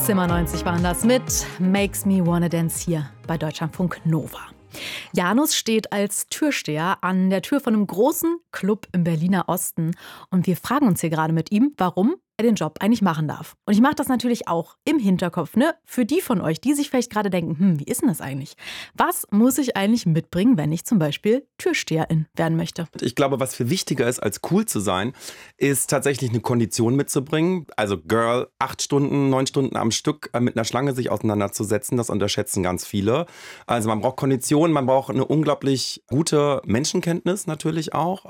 Zimmer 90 waren das mit Makes Me Wanna Dance hier bei Deutschlandfunk Nova. Janus steht als Türsteher an der Tür von einem großen Club im Berliner Osten. Und wir fragen uns hier gerade mit ihm, warum er den Job eigentlich machen darf. Und ich mache das natürlich auch im Hinterkopf, ne? Für die von euch, die sich vielleicht gerade denken, wie ist denn das eigentlich? Was muss ich eigentlich mitbringen, wenn ich zum Beispiel Türsteherin werden möchte? Ich glaube, was viel wichtiger ist, als cool zu sein, ist tatsächlich eine Kondition mitzubringen. Also 8 Stunden, 9 Stunden am Stück mit einer Schlange sich auseinanderzusetzen, das unterschätzen ganz viele. Also man braucht Kondition, man braucht eine unglaublich gute Menschenkenntnis natürlich auch.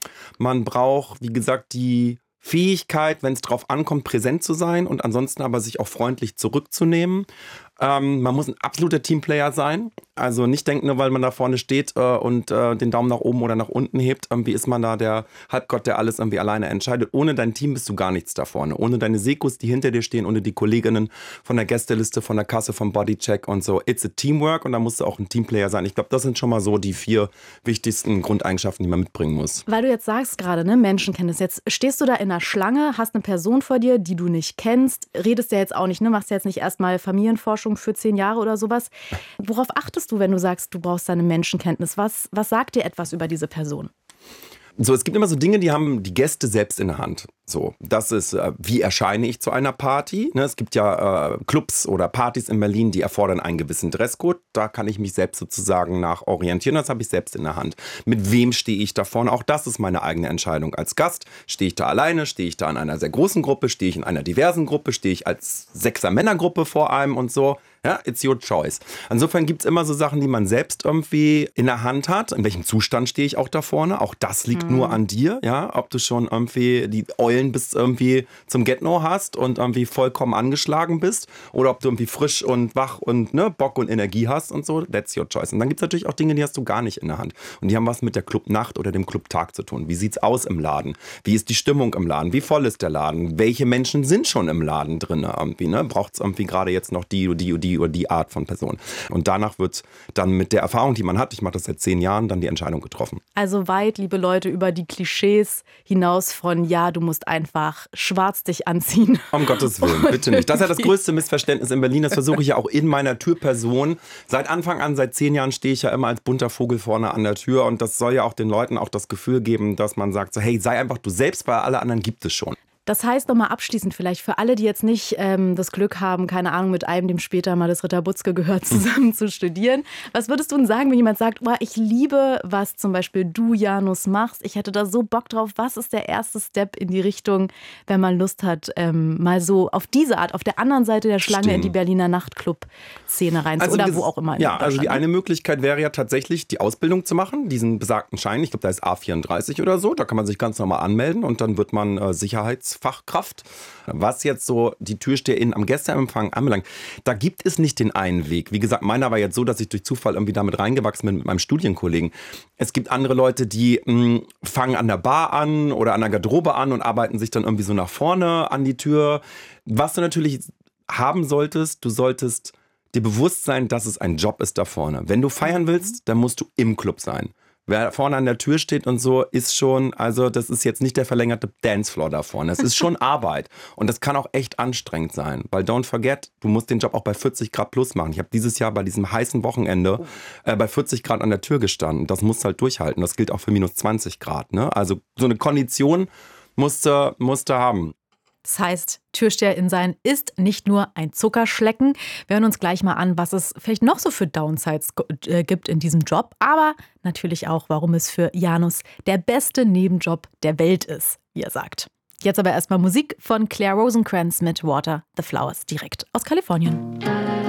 Man braucht, wie gesagt, die Fähigkeit, wenn es drauf ankommt, präsent zu sein und ansonsten aber sich auch freundlich zurückzunehmen. Man muss ein absoluter Teamplayer sein. Also nicht denken, nur weil man da vorne steht und den Daumen nach oben oder nach unten hebt, irgendwie ist man da der Halbgott, der alles irgendwie alleine entscheidet. Ohne dein Team bist du gar nichts da vorne. Ohne deine Sekos, die hinter dir stehen, ohne die Kolleginnen von der Gästeliste, von der Kasse, vom Bodycheck und so. It's a Teamwork und da musst du auch ein Teamplayer sein. Ich glaube, das sind schon mal so die 4 wichtigsten Grundeigenschaften, die man mitbringen muss. Weil du jetzt sagst gerade, ne, Menschenkenntnis. Jetzt stehst du da in einer Schlange, hast eine Person vor dir, die du nicht kennst, redest ja jetzt auch nicht, ne, machst ja jetzt nicht erstmal Familienforschung für 10 Jahre oder sowas. Worauf achtest du, wenn du sagst, du brauchst deine Menschenkenntnis? Was sagt dir etwas über diese Person? So, es gibt immer so Dinge, die haben die Gäste selbst in der Hand. So, das ist, wie erscheine ich zu einer Party? Ne, es gibt ja Clubs oder Partys in Berlin, die erfordern einen gewissen Dresscode. Da kann ich mich selbst sozusagen nach orientieren. Das habe ich selbst in der Hand. Mit wem stehe ich da vorne? Auch das ist meine eigene Entscheidung. Als Gast stehe ich da alleine, stehe ich da in einer sehr großen Gruppe, stehe ich in einer diversen Gruppe, stehe ich als 6er-Männergruppe vor einem und so. Ja, it's your choice. Insofern gibt es immer so Sachen, die man selbst irgendwie in der Hand hat. In welchem Zustand stehe ich auch da vorne? Auch das liegt nur an dir, ja. Ob du schon irgendwie die Eulen bis irgendwie zum Get-No hast und irgendwie vollkommen angeschlagen bist oder ob du irgendwie frisch und wach und Bock und Energie hast und so. That's your choice. Und dann gibt es natürlich auch Dinge, die hast du gar nicht in der Hand. Und die haben was mit der Clubnacht oder dem Clubtag zu tun. Wie sieht's aus im Laden? Wie ist die Stimmung im Laden? Wie voll ist der Laden? Welche Menschen sind schon im Laden drin irgendwie, ne? Braucht es irgendwie gerade jetzt noch die oder die Art von Person. Und danach wird dann mit der Erfahrung, die man hat, ich mache das seit 10 Jahren, dann die Entscheidung getroffen. Also weit, liebe Leute, über die Klischees hinaus von, ja, du musst einfach schwarz dich anziehen. Um Gottes Willen, bitte nicht. Das ist ja das größte Missverständnis in Berlin. Das versuche ich ja auch in meiner Türperson. Seit Anfang an, seit 10 Jahren stehe ich ja immer als bunter Vogel vorne an der Tür. Und das soll ja auch den Leuten auch das Gefühl geben, dass man sagt, so, hey, sei einfach du selbst, weil alle anderen gibt es schon. Das heißt, nochmal abschließend vielleicht für alle, die jetzt nicht das Glück haben, keine Ahnung, mit einem, dem später mal das Ritter Butzke gehört, zusammen zu studieren. Was würdest du denn sagen, wenn jemand sagt, oh, ich liebe, was zum Beispiel du, Janus, machst. Ich hätte da so Bock drauf. Was ist der erste Step in die Richtung, wenn man Lust hat, mal so auf diese Art, auf der anderen Seite der Schlange in die Berliner Nachtclub-Szene rein oder wo auch immer. Ja, also die eine Möglichkeit wäre ja tatsächlich, die Ausbildung zu machen, diesen besagten Schein. Ich glaube, da ist A34 oder so. Da kann man sich ganz normal anmelden und dann wird man Fachkraft. Was jetzt so die TürsteherInnen am Gästeempfang anbelangt, da gibt es nicht den einen Weg. Wie gesagt, meiner war jetzt so, dass ich durch Zufall irgendwie damit reingewachsen bin mit meinem Studienkollegen. Es gibt andere Leute, die fangen an der Bar an oder an der Garderobe an und arbeiten sich dann irgendwie so nach vorne an die Tür. Was du natürlich haben solltest, du solltest dir bewusst sein, dass es ein Job ist da vorne. Wenn du feiern willst, dann musst du im Club sein. Wer vorne an der Tür steht und so, ist schon, also das ist jetzt nicht der verlängerte Dancefloor da vorne. Es ist schon Arbeit. Und das kann auch echt anstrengend sein. Weil don't forget, du musst den Job auch bei 40 Grad plus machen. Ich habe dieses Jahr bei diesem heißen Wochenende bei 40 Grad an der Tür gestanden. Das musst du halt durchhalten. Das gilt auch für minus 20 Grad. Ne? Also so eine Kondition musst du haben. Das heißt, Türsteherin sein ist nicht nur ein Zuckerschlecken. Wir hören uns gleich mal an, was es vielleicht noch so für Downsides gibt in diesem Job. Aber natürlich auch, warum es für Janus der beste Nebenjob der Welt ist, wie er sagt. Jetzt aber erstmal Musik von Claire Rosencrantz mit Water the Flowers direkt aus Kalifornien.